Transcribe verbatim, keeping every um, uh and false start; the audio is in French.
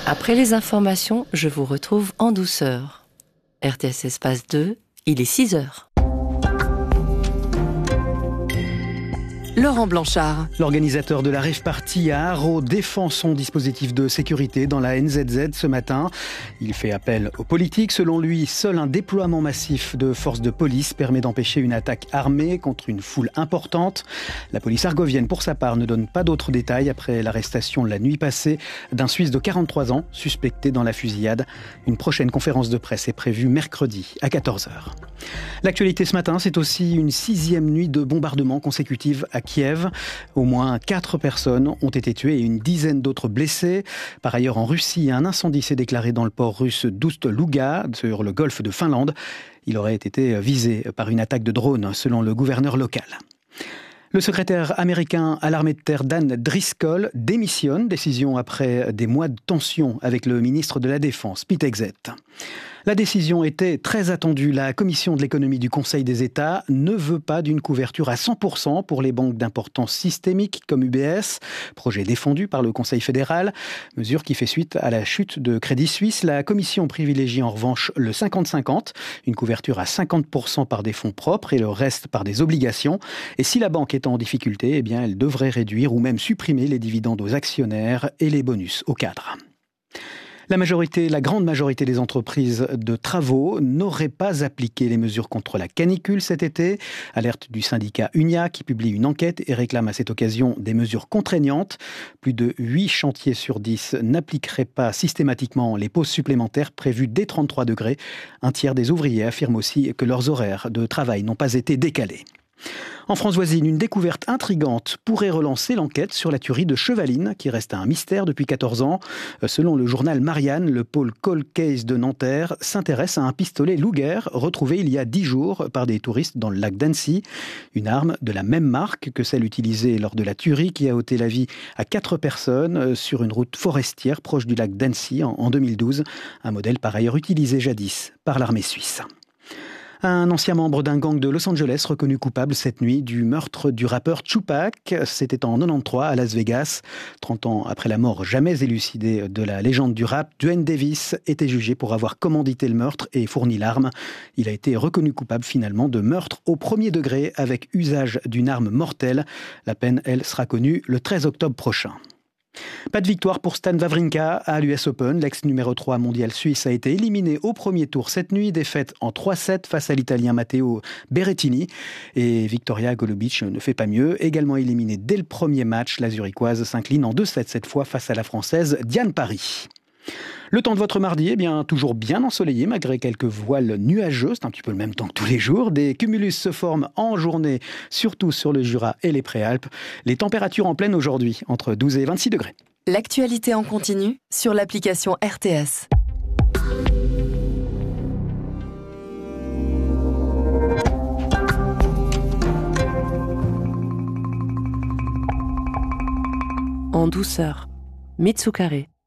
Après les informations, je vous retrouve en douceur. R T S Espace deux, il est six heures. Laurent Blanchard. L'organisateur de la rave party à Haro défend son dispositif de sécurité dans la N Z Z ce matin. Il fait appel aux politiques. Selon lui, seul un déploiement massif de forces de police permet d'empêcher une attaque armée contre une foule importante. La police argovienne, pour sa part, ne donne pas d'autres détails après l'arrestation la nuit passée d'un Suisse de quarante-trois ans suspecté dans la fusillade. Une prochaine conférence de presse est prévue mercredi à quatorze heures. L'actualité ce matin, c'est aussi une sixième nuit de bombardement consécutive à Kiev. Au moins quatre personnes ont été tuées et une dizaine d'autres blessées. Par ailleurs, en Russie, un incendie s'est déclaré dans le port russe d'Oust-Louga, sur le golfe de Finlande. Il aurait été visé par une attaque de drone, selon le gouverneur local. Le secrétaire américain à l'armée de terre Dan Driscoll démissionne, décision après des mois de tension avec le ministre de la Défense, Pete Hegseth. La décision était très attendue. La commission de l'économie du Conseil des États ne veut pas d'une couverture à cent pour cent pour les banques d'importance systémique comme U B S, projet défendu par le Conseil fédéral, mesure qui fait suite à la chute de Crédit Suisse. La commission privilégie en revanche le cinquante cinquante, une couverture à cinquante pour cent par des fonds propres et le reste par des obligations. Et si la banque est en difficulté, eh bien, elle devrait réduire ou même supprimer les dividendes aux actionnaires et les bonus aux cadres. La majorité, la grande majorité des entreprises de travaux n'auraient pas appliqué les mesures contre la canicule cet été. Alerte du syndicat Unia qui publie une enquête et réclame à cette occasion des mesures contraignantes. Plus de huit chantiers sur dix n'appliqueraient pas systématiquement les pauses supplémentaires prévues dès trente-trois degrés. Un tiers des ouvriers affirment aussi que leurs horaires de travail n'ont pas été décalés. En France voisine, une découverte intrigante pourrait relancer l'enquête sur la tuerie de Chevaline, qui reste un mystère depuis quatorze ans. Selon le journal Marianne, le pôle Cold Case de Nanterre s'intéresse à un pistolet Luger retrouvé il y a dix jours par des touristes dans le lac d'Annecy. Une arme de la même marque que celle utilisée lors de la tuerie qui a ôté la vie à quatre personnes sur une route forestière proche du lac d'Annecy en deux mille douze. Un modèle par ailleurs utilisé jadis par l'armée suisse. Un ancien membre d'un gang de Los Angeles reconnu coupable cette nuit du meurtre du rappeur Tupac. C'était en quatre-vingt-treize à Las Vegas. trente ans après la mort jamais élucidée de la légende du rap, Duane Davis était jugé pour avoir commandité le meurtre et fourni l'arme. Il a été reconnu coupable finalement de meurtre au premier degré avec usage d'une arme mortelle. La peine, elle, sera connue le treize octobre prochain. Pas de victoire pour Stan Wawrinka à l'U S Open. L'ex numéro trois mondial suisse a été éliminé au premier tour cette nuit. Défaite en trois sept face à l'Italien Matteo Berrettini. Et Victoria Golubic ne fait pas mieux. Également éliminée dès le premier match, la Zurichoise s'incline en deux sept cette fois face à la Française Diane Parry. Le temps de votre mardi est bien toujours bien ensoleillé malgré quelques voiles nuageux. C'est un petit peu le même temps que tous les jours. Des cumulus se forment en journée, surtout sur le Jura et les Préalpes. Les températures en pleine aujourd'hui, entre douze et vingt-six degrés. L'actualité en continu sur l'application R T S. En douceur, Mitsukare.